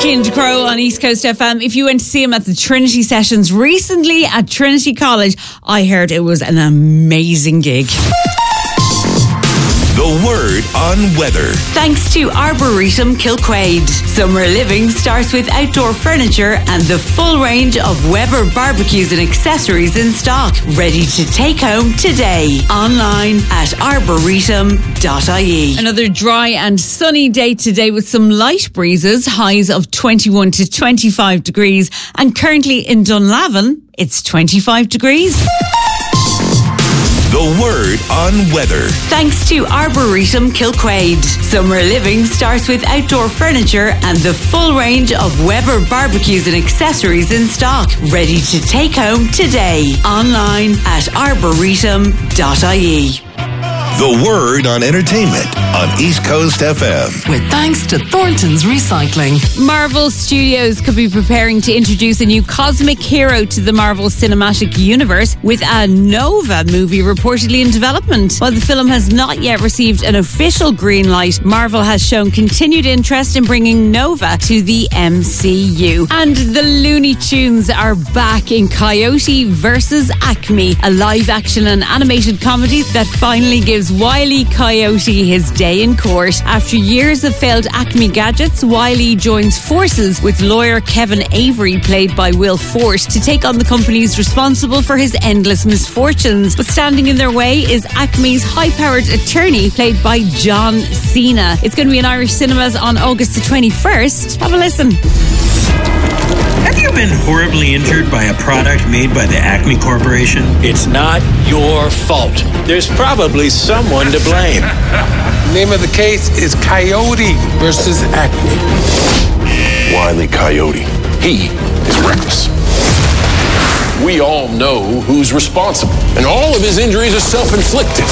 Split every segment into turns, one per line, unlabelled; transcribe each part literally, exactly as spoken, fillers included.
Kind Crow on East Coast F M. If you went to see him at the Trinity Sessions recently at Trinity College, I heard it was an amazing gig.
The Word on Weather.
Thanks to Arboretum Kilquade. Summer living starts with outdoor furniture and the full range of Weber barbecues and accessories in stock. Ready to take home today. Online at arboretum dot I E.
Another dry and sunny day today with some light breezes, highs of twenty-one to twenty-five degrees. And currently in Dunlavin, it's twenty-five degrees.
The Word on Weather.
Thanks to Arboretum Kilquade. Summer living starts with outdoor furniture and the full range of Weber barbecues and accessories in stock. Ready to take home today. Online at arboretum dot I E.
The Word on Entertainment on East Coast F M.
With thanks to Thornton's Recycling.
Marvel Studios could be preparing to introduce a new cosmic hero to the Marvel Cinematic Universe with a Nova movie reportedly in development. While the film has not yet received an official green light, Marvel has shown continued interest in bringing Nova to the M C U. And the Looney Tunes are back in Coyote versus Acme, a live-action and animated comedy that finally gives Wile E. Coyote his day in court. After years of failed Acme gadgets, Wile E. joins forces with lawyer Kevin Avery, played by Will Forte, to take on the companies responsible for his endless misfortunes. But standing in their way is Acme's high-powered attorney, played by John Cena. It's going to be in Irish cinemas on August the twenty-first. Have a listen.
Have you been horribly injured by a product made by the Acme Corporation?
It's not your fault. There's probably someone to blame.
Name of the case is Coyote versus Acme.
Wile E. Coyote. He is reckless. We all know who's responsible, and all of his injuries are self-inflicted.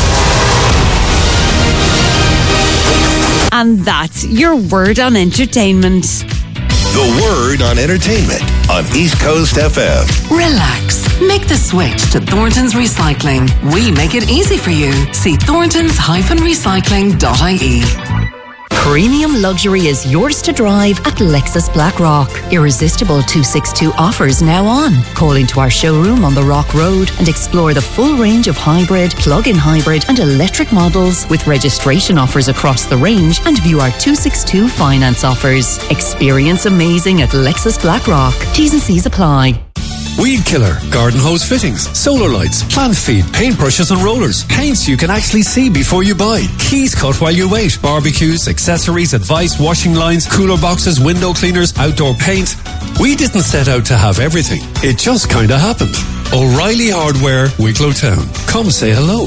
And that's your Word on Entertainment.
The Word on Entertainment on East Coast F M.
Relax. Make the switch to Thornton's Recycling. We make it easy for you. See thorntons dash recycling dot I E.
Premium luxury is yours to drive at Lexus Blackrock. Irresistible two sixty-two offers now on. Call into our showroom on the Rock Road and explore the full range of hybrid, plug-in hybrid and electric models with registration offers across the range, and view our two sixty-two finance offers. Experience amazing at Lexus Blackrock. T's and C's apply.
Weed killer, garden hose fittings, solar lights, plant feed, paintbrushes and rollers, paints you can actually see before you buy, keys cut while you wait, barbecues, accessories, advice, washing lines, cooler boxes, window cleaners, outdoor paint. We didn't set out to have everything. It just kinda happened. O'Reilly Hardware, Wicklow Town. Come say hello.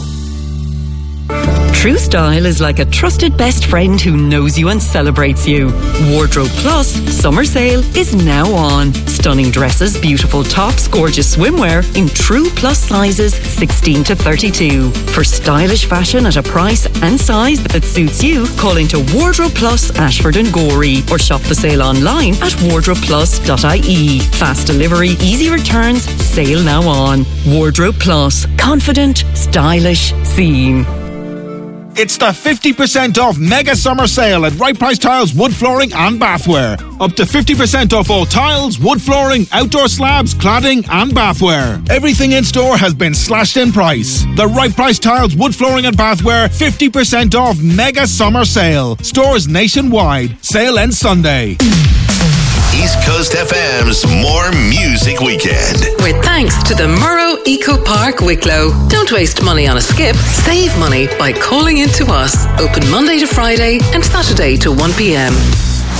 True style is like a trusted best friend who knows you and celebrates you. Wardrobe Plus summer sale is now on. Stunning dresses, beautiful tops, gorgeous swimwear in true plus sizes sixteen to thirty-two. For stylish fashion at a price and size that suits you, call into Wardrobe Plus Ashford and Gorey or shop the sale online at wardrobe plus dot I E. Fast delivery, easy returns, sale now on. Wardrobe Plus. Confident, stylish, seen.
It's the fifty percent off mega summer sale at Right Price Tiles, wood flooring and bathware. Up to fifty percent off all tiles, wood flooring, outdoor slabs, cladding and bathware. Everything in store has been slashed in price. The Right Price Tiles, wood flooring and bathware fifty percent off mega summer sale. Stores nationwide. Sale ends Sunday.
East Coast F M's More Music Weekend.
With thanks to the Murrow Eco Park Wicklow. Don't waste money on a skip. Save money by calling into us. Open Monday to Friday and Saturday to one p.m.